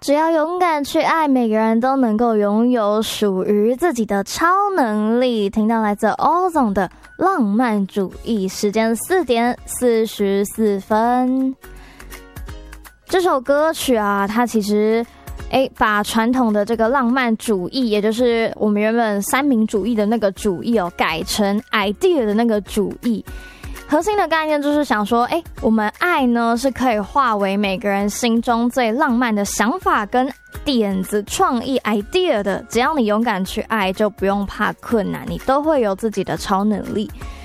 只要勇敢去爱，每个人都能够拥有属于自己的超能力。听到来自 Ozone 的浪漫主义，时间4点44分。这首歌曲啊，它其实把传统的这个浪漫主义，也就是我们原本三民主义的那个主义改成 idea 的那个主义。核心的概念就是想说，我们爱呢是可以化为每个人心中最浪漫的想法跟点子、创意 idea 的。只要你勇敢去爱，就不用怕困难，你都会有自己的超能力。